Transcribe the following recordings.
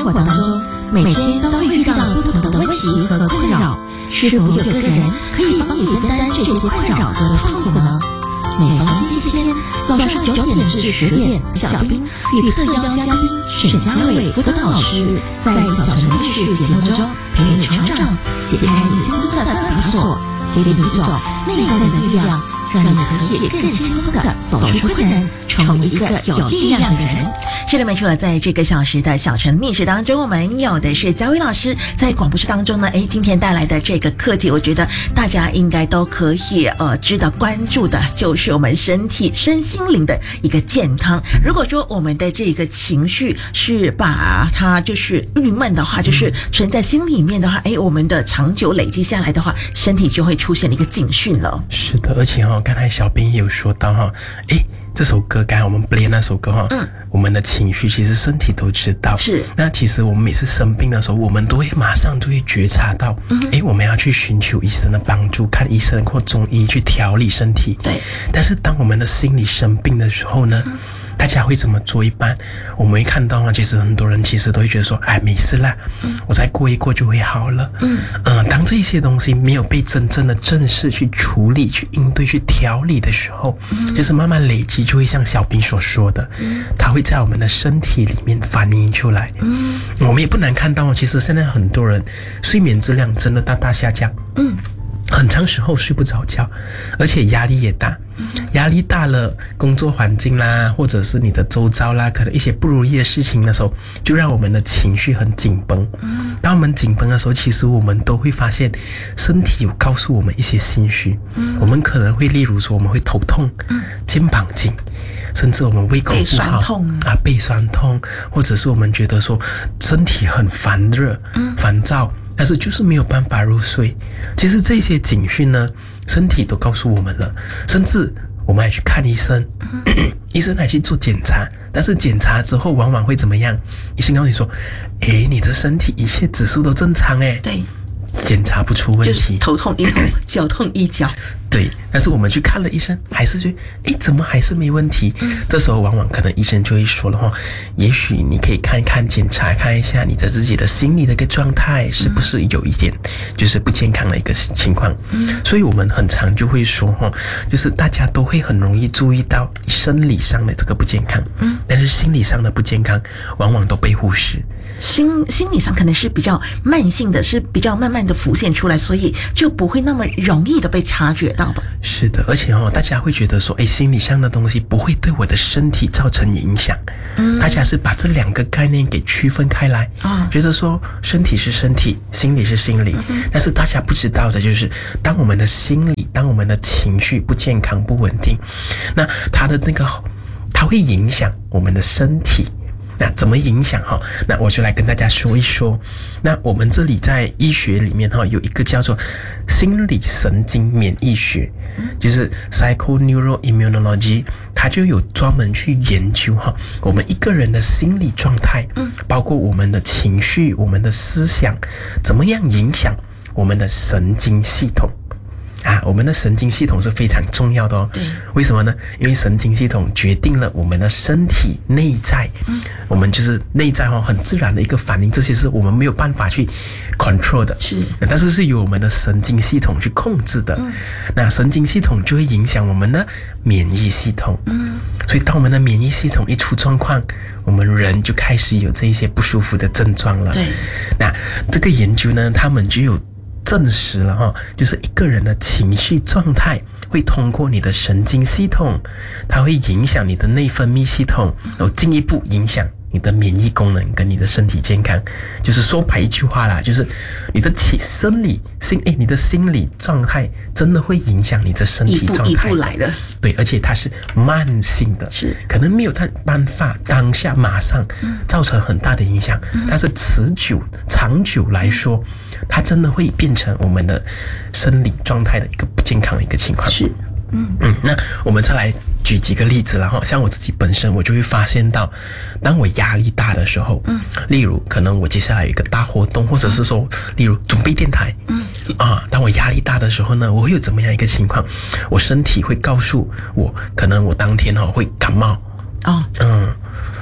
活当中，每天都会遇到不同的问题和困扰，是否有个人可以帮你分担这些困扰和痛苦呢？每逢星期天早上9点至10点，小兵与特邀嘉宾沈佳伟辅导老师在小城故事节目中陪你成长，解开你心中的枷锁，给你一种内在的力量，让你可以更轻松地走出困难，成为一个有力量的人。 是的，没错，在这个小时的小城秘史当中，我们有的是佳伟老师在广播室当中呢，今天带来的这个课题，我觉得大家应该都可以值得关注的，就是我们身体身心灵的一个健康。如果说我们的这个情绪是把它就是郁闷的话，就是存在心里面的话，我们的长久累积下来的话，身体就会出现了一个警讯了。 是的，而且刚才小编也有说到这首歌，刚才我们 play 那首歌我们的情绪其实身体都知道。 是， 那其实我们每次生病的时候，我们都会马上就会觉察到，我们要去寻求医生的帮助，看医生或中医去调理身体。 对。 但是当我们的心理生病的时候呢，大家会怎么做？一般我们会看到其实很多人其实都会觉得说，没事啦，我再过一过就会好了。当这些东西没有被真正的正视去处理、去应对、去调理的时候，就是慢慢累积，就会像小兵所说的，它会在我们的身体里面反映出来。我们也不难看到，其实现在很多人睡眠质量真的大大下降。很长时候睡不着觉，而且压力也大，压力大了，工作环境啦，或者是你的周遭啦，可能一些不如意的事情的时候，就让我们的情绪很紧绷。当我们紧绷的时候，其实我们都会发现身体有告诉我们一些信息。我们可能会例如说我们会头痛，肩膀紧，甚至我们胃口不好，背酸痛，或者是我们觉得说身体很烦热、烦躁，但是就是没有办法入睡。其实这些警讯呢，身体都告诉我们了，甚至我们还去看医生，医生还去做检查，但是检查之后往往会怎么样？医生告诉你说，你的身体一切指数都正常， 对， 检查不出问题， 就是头痛一头，脚痛一脚。 对，但是我们去看了医生，还是觉得怎么还是没问题？这时候往往可能医生就会说了也许你可以看一看，检查看一下你的自己的心理的一个状态是不是有一点就是不健康的一个情况。所以我们很常就会说就是大家都会很容易注意到生理上的这个不健康，但是心理上的不健康往往都被忽视。 心理上可能是比较慢性的，是比较慢慢的浮现出来，所以就不会那么容易的被察觉到吧。 是的，而且大家会觉得说心理上的东西不会对我的身体造成影响。大家是把这两个概念给区分开来，觉得说身体是身体，心理是心理。但是大家不知道的就是，当我们的心理，当我们的情绪不健康、不稳定，那它会影响我们的身体。那怎么影响那我就来跟大家说一说。那我们这里在医学里面有一个叫做心理神经免疫学，就是 psychoneuroimmunology， 它就有专门去研究我们一个人的心理状态，包括我们的情绪、我们的思想，怎么样影响我们的神经系统。我们的神经系统是非常重要的对， 为什么呢？因为神经系统决定了我们的身体内在，我们就是内在很自然的一个反应，这些是我们没有办法去 control 的，但是是由我们的神经系统去控制的。那神经系统就会影响我们的免疫系统，所以当我们的免疫系统一出状况，我们人就开始有这一些不舒服的症状了。 对， 那这个研究呢，他们就有证实了就是一个人的情绪状态会通过你的神经系统，它会影响你的内分泌系统，然后进一步影响你的免疫功能跟你的身体健康。就是说白一句话啦，就是你的你的心理状态真的会影响你的身体状态， 一步来的。 对，而且它是慢性的， 是可能没有办法当下马上造成很大的影响，但是长久来说，它真的会变成我们的生理状态的一个不健康的一个情况。 是。 那我们再来举几个例子啦像我自己本身，我就会发现到，当我压力大的时候，例如可能我接下来有一个大活动，或者是说，例如准备电台，当我压力大的时候呢，我会有怎么样一个情况？我身体会告诉我，可能我当天会感冒，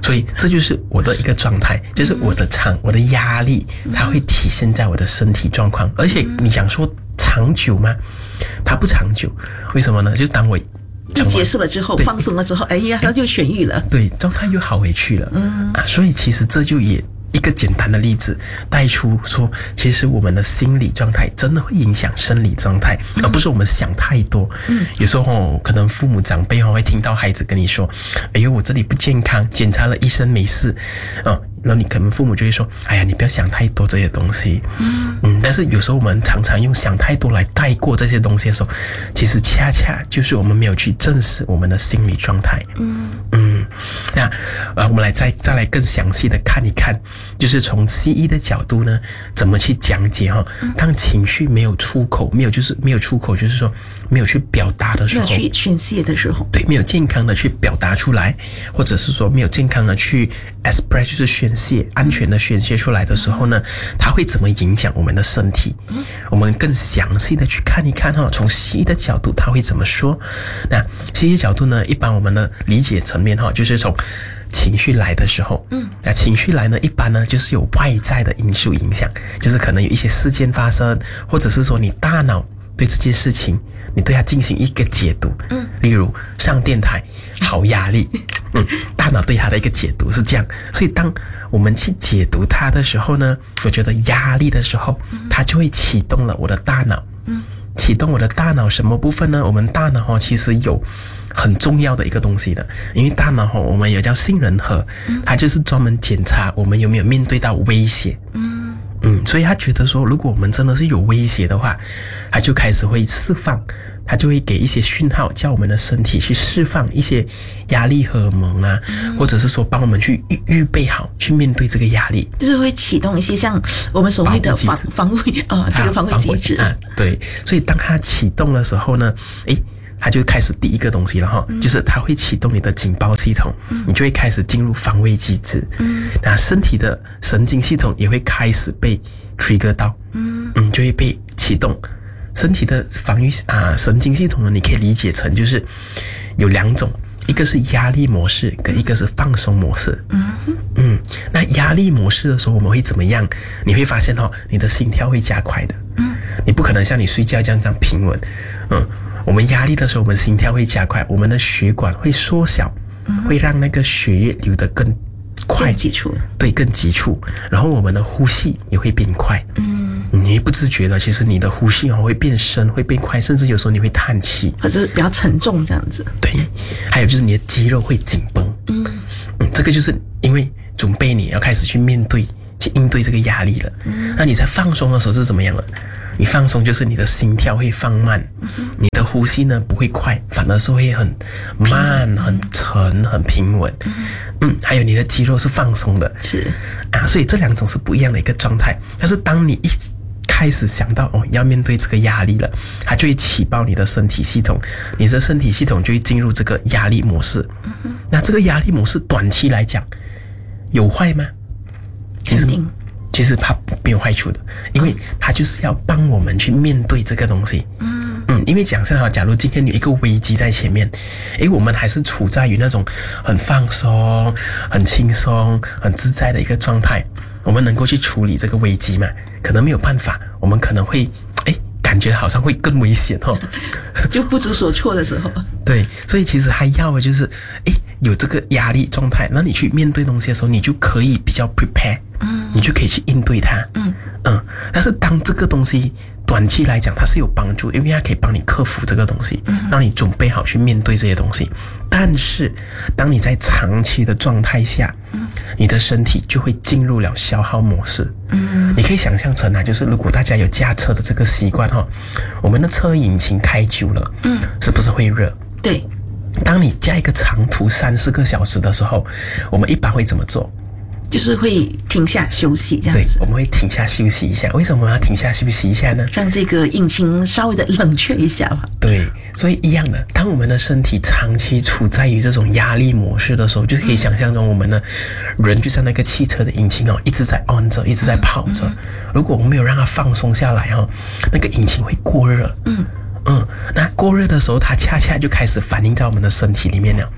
所以这就是我的一个状态，就是我的压力，它会体现在我的身体状况。而且你想说长久吗？它不长久，为什么呢？就当我一结束了之后，放松了之后，哎呀，它就痊愈了， 对，状态又好回去了。所以其实这就也一个简单的例子带出说，其实我们的心理状态真的会影响生理状态，而不是我们想太多。有时候可能父母长辈会听到孩子跟你说：“哎呦，我这里不健康，检查了医生没事。”然后你可能父母就会说：“哎呀，你不要想太多这些东西。”但是有时候我们常常用想太多来带过这些东西的时候，其实恰恰就是我们没有去正视我们的心理状态。那我们再来更详细的看一看，就是从西医的角度呢，怎么去讲解当情绪没有出口，没有出口，就是说没有去表达的时候， 没有去宣泄的时候， 对，没有健康的去表达出来，或者是说没有健康的去 express， 就是宣泄，安全的宣泄出来的时候呢，它会怎么影响我们的身体？我们更详细的去看一看从西医的角度它会怎么说。那西医角度呢，一般我们的理解层面就是从情绪来的时候，那情绪来呢，一般呢就是有外在的因素影响，就是可能有一些事件发生，或者是说你大脑对这件事情，你对它进行一个解读，例如上电台好压力，大脑对它的一个解读是这样，所以当我们去解读它的时候呢，我觉得压力的时候，它就会启动了我的大脑，启动我的大脑什么部分呢？我们大脑其实有很重要的一个东西的，因为大脑我们有叫杏仁核，它就是专门检查我们有没有面对到威胁。所以他觉得说，如果我们真的是有威胁的话，他就开始会释放，他就会给一些讯号，叫我们的身体去释放一些压力荷尔蒙啊，或者是说帮我们去预备好去面对这个压力， 就是会启动一些像我们所谓的防卫这个防卫机制对，所以当它启动的时候呢，它就开始第一个东西了就是它会启动你的警报系统，你就会开始进入防卫机制，那身体的神经系统也会开始被 trigger 到，就会被启动。身体的神经系统呢，你可以理解成就是有两种，一个是压力模式，跟一个是放松模式。那压力模式的时候我们会怎么样？你会发现你的心跳会加快的，你不可能像你睡觉这样平稳。我们压力的时候，我们心跳会加快，我们的血管会缩小，会让那个血液流得更快， 更急促， 对，更急促。然后我们的呼吸也会变快，你会不自觉的，其实你的呼吸会变深，会变快，甚至有时候你会叹气， 或者比较沉重这样子。 对，还有就是你的肌肉会紧绷，这个就是因为准备你要开始去面对、去应对这个压力了。那你在放松的时候是怎么样的？你放松就是你的心跳会放慢，你的呼吸呢不会快，反而是会很慢、很沉、很平稳。还有你的肌肉是放松的， 是所以这两种是不一样的一个状态。但是当你一开始想到要面对这个压力了，它就会起爆你的身体系统，你的身体系统就会进入这个压力模式。那这个压力模式短期来讲有坏吗？其实它没有坏处的，因为它就是要帮我们去面对这个东西。因为讲真假如今天有一个危机在前面，我们还是处在于那种很放松、很轻松、很自在的一个状态，我们能够去处理这个危机嘛？可能没有办法，我们可能会感觉好像会更危险就不知所措的时候。 对，所以其实还要的就是有这个压力状态，那你去面对东西的时候，你就可以比较 prepare，你就可以去应对它。但是当这个东西短期来讲它是有帮助，因为它可以帮你克服这个东西，让你准备好去面对这些东西。但是当你在长期的状态下，你的身体就会进入了消耗模式。你可以想象成就是如果大家有驾车的这个习惯我们的车引擎开久了，是不是会热？ 对。 当你驾一个长途3-4个小时的时候，我们一般会怎么做？ 就是会停下休息这样子。 对，我们会停下休息一下。为什么我们要停下休息一下呢？ 让这个引擎稍微的冷却一下吧。 对，所以一样的，当我们的身体长期处在于这种压力模式的时候，就是可以想象中我们的人就像那个汽车的引擎一直在 on 着，一直在跑着。如果我们没有让它放松下来那个引擎会过热。那过热的时候，它恰恰就开始反映在我们的身体里面了。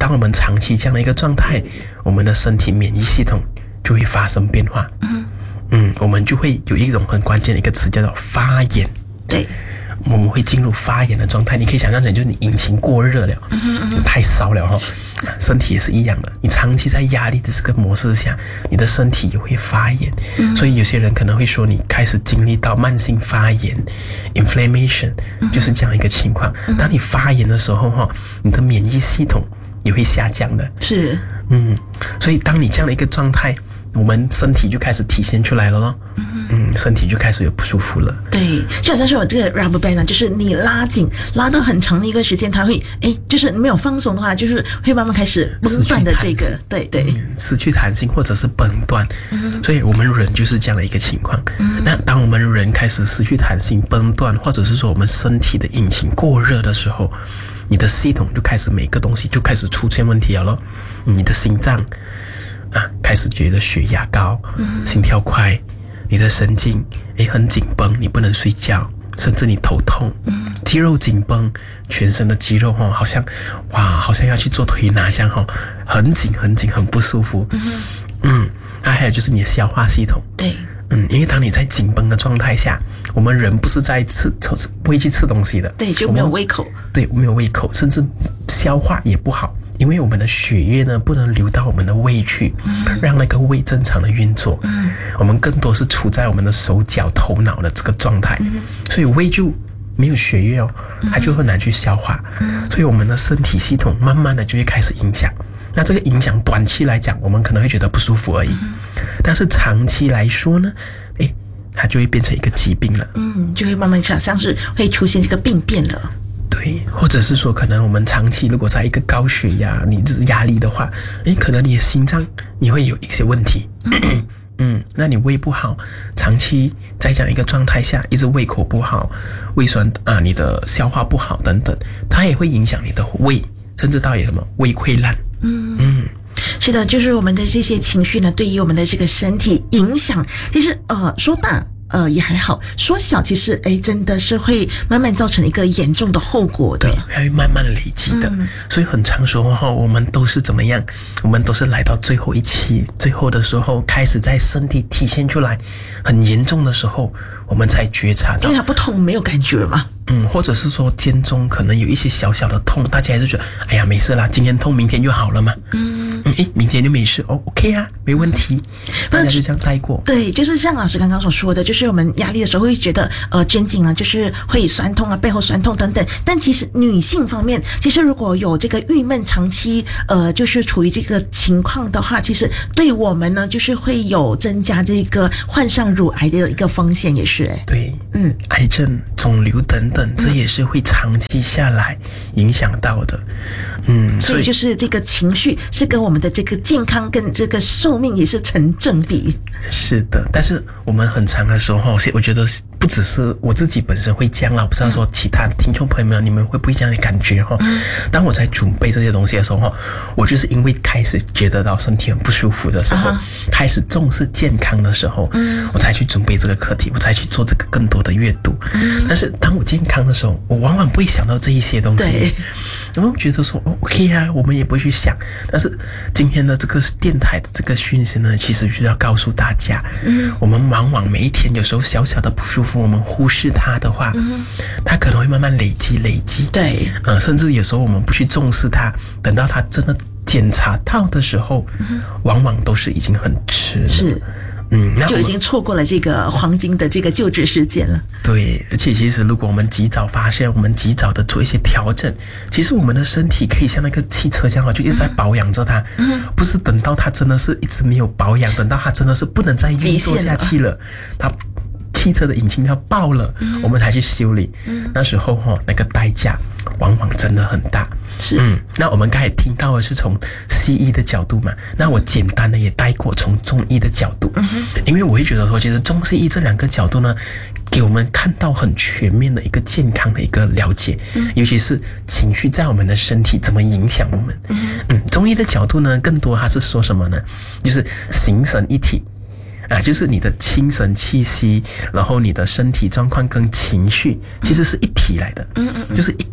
当我们长期这样的一个状态，我们的身体免疫系统就会发生变化。我们就会有一种很关键的一个词叫做发炎。 对， 我们会进入发炎的状态。你可以想象成就是你引擎过热了，就太烧了身体也是一样的，你长期在压力的这个模式下，你的身体也会发炎。所以有些人可能会说你开始经历到慢性发炎 inflammation，就是这样一个情况。当你发炎的时候你的免疫系统也会下降的。 是， 所以当你这样的一个状态，我们身体就开始体现出来了咯。身体就开始有不舒服了。 对，就好像是我这个 rubber band 呢，就是你拉紧拉到很长的一个时间，它会就是没有放松的话，就是会慢慢开始崩断的这个，对， 失去弹性或者是崩断。所以我们人就是这样的一个情况。那当我们人开始失去弹性、崩断，或者是说我们身体的引擎过热的时候，你的系统就开始每个东西就开始出现问题了咯。你的心脏开始觉得血压高，心跳快，你的神经很紧绷，你不能睡觉，甚至你头痛，肌肉紧绷，全身的肌肉好像要去做推拿这样很紧很紧，很不舒服。还有就是你的消化系统。 对， 因为当你在紧绷的状态下，我们人不是在不会去吃东西的， 对，就没有胃口。 对，没有胃口，甚至消化也不好。因为我们的血液呢不能流到我们的胃去，让那个胃正常的运作。我们更多是处在我们的手脚头脑的这个状态，所以胃就没有血液它就很难去消化。所以我们的身体系统慢慢的就会开始影响。那这个影响短期来讲，我们可能会觉得不舒服而已，但是长期来说呢，它就会变成一个疾病了。 就会慢慢像是会出现这个病变了。 对，或者是说可能我们长期如果在一个高血压你压力的话，可能你的心脏你会有一些问题。那你胃不好，长期在这样一个状态下，一直胃口不好，胃酸你的消化不好等等，它也会影响你的胃，甚至到什么胃溃烂。 是的，就是我们的这些情绪呢，对于我们的这个身体影响，其实说大也还好，说小其实真的是会慢慢造成一个严重的后果的。 对，还会慢慢累积的。所以很常说我们都是怎么样？我们都是来到最后一期，最后的时候开始在身体体现出来很严重的时候，我们才觉察到。 因为它不痛，没有感觉嘛。 或者是说肩中可能有一些小小的痛，大家还是觉得哎呀没事啦，今天痛明天就好了嘛。明天就没事，OK 啊，没问题，大家就这样带过。 对，就是像老师刚刚所说的，就是我们压力的时候会觉得肩颈啊，就是会酸痛啊，背后酸痛等等。但其实女性方面，其实如果有这个郁闷长期就是处于这个情况的话，其实对我们呢，就是会有增加这个患上乳癌的一个风险，也是对，癌症、肿瘤等等，这也是会长期下来影响到的。 所以就是这个情绪是跟我们的这个健康跟这个寿命也是成正比。 是的，但是我们很常的时候，我觉得不只是我自己本身会这样啦，我不知道说其他听众朋友们你们会不会这样的感觉当我在准备这些东西的时候我就是因为开始觉得到身体很不舒服的时候，开始重视健康的时候，我才去准备这个课题，我才去做这个更多的阅读。但是当我健康的时候，我往往不会想到这一些东西。我们觉得说OK 啊，我们也不会去想。但是今天的这个电台的这个讯息呢，其实就是要告诉大家，我们往往每一天有时候小小的不舒服，我们忽视它的话，它可能会慢慢累积。 对， 甚至有时候我们不去重视它，等到它真的检查到的时候，往往都是已经很迟了。 是。就已经错过了这个黄金的这个救治时间了。 对，而且其实如果我们及早发现，我们及早的做一些调整，其实我们的身体可以像那个汽车这样就一直在保养着它，不是等到它真的是一直没有保养，等到它真的是不能再运作下去了，它汽车的引擎要爆了，我们才去修理。那时候那个代价往往真的很大。 是， 那我们刚才听到的是从西医的角度嘛，那我简单的也带过从中医的角度，因为我会觉得说，其实中西医这两个角度呢，给我们看到很全面的一个健康的一个了解，尤其是情绪在我们的身体怎么影响我们。中医的角度呢，更多它是说什么呢？就是形神一体。就是你的精神气息，然后你的身体状况跟情绪其实是一体来的，就是一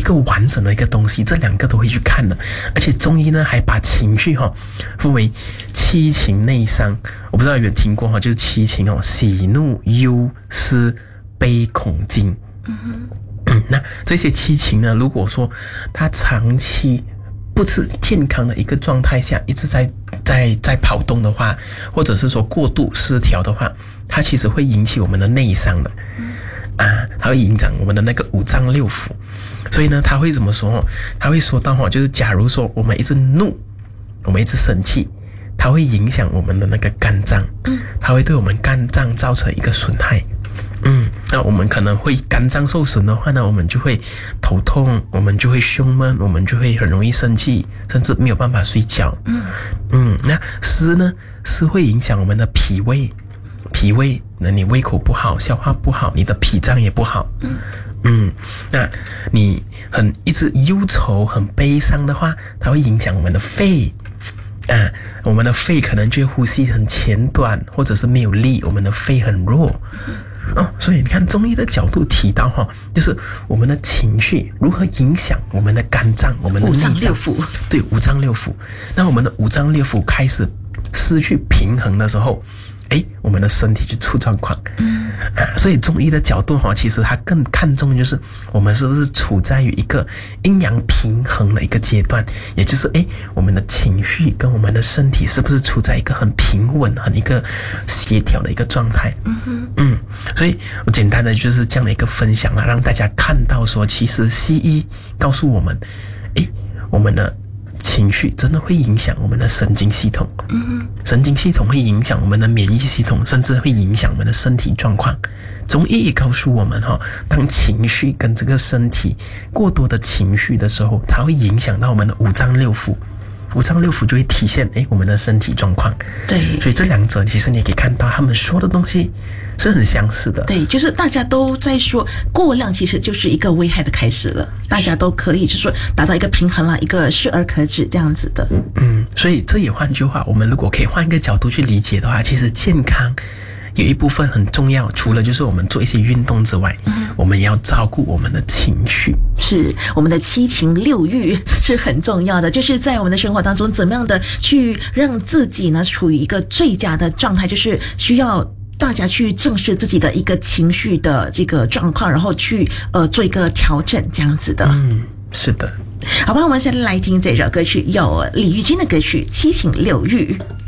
一个完整的一个东西，这两个都会去看的。而且中医呢还把情绪分为七情内伤，我不知道有没有听过就是七情喜怒忧思悲恐惊。那这些七情呢，如果说它长期不是健康的一个状态下，一直在跑动的话，或者是说过度失调的话，它其实会引起我们的内伤的。它会影响我们的那个五脏六腑。所以呢，他会怎么说？他会说到就是假如说我们一直怒，我们一直生气，它会影响我们的那个肝脏，它会对我们肝脏造成一个损害。那我们可能会肝脏受损的话呢，我们就会头痛，我们就会胸闷，我们就会很容易生气，甚至没有办法睡觉。那湿呢，湿会影响我们的脾胃，脾胃那你胃口不好，消化不好，你的脾脏也不好。那你一直忧愁很悲伤的话，它会影响我们的肺。我们的肺可能就会呼吸很浅短，或者是没有力，我们的肺很弱。所以你看中医的角度提到就是我们的情绪如何影响我们的肝脏，我们的内脏， 五脏六腑。 对，五脏六腑。那我们的五脏六腑开始失去平衡的时候，我们的身体就出状况。所以中医的角度其实它更看重就是我们是不是处在于一个阴阳平衡的一个阶段，也就是我们的情绪跟我们的身体是不是处在一个很平稳、很一个协调的一个状态。所以我简单的就是这样的一个分享啦，让大家看到说，其实西医告诉我们，我们的情绪真的会影响我们的神经系统，神经系统会影响我们的免疫系统，甚至会影响我们的身体状况。中医也告诉我们当情绪跟这个身体过多的情绪的时候，它会影响到我们的五脏六腑，五脏六腑就会体现我们的身体状况。 对， 所以这两者其实你可以看到他们说的东西是很相似的。 对，就是大家都在说过量其实就是一个危害的开始了，大家都可以就是说达到一个平衡了，一个适而可止这样子的。 所以这也换句话，我们如果可以换一个角度去理解的话，其实健康有一部分很重要，除了就是我们做一些运动之外，我们也要照顾我们的情绪。 是，我们的七情六欲是很重要的，就是在我们的生活当中怎么样的去让自己呢处于一个最佳的状态，就是需要大家去正视自己的一个情绪的这个状况，然后去做一个调整这样子的。 是的。 好吧，我们先来听这首歌曲，有李玉金的歌曲《七情六欲》。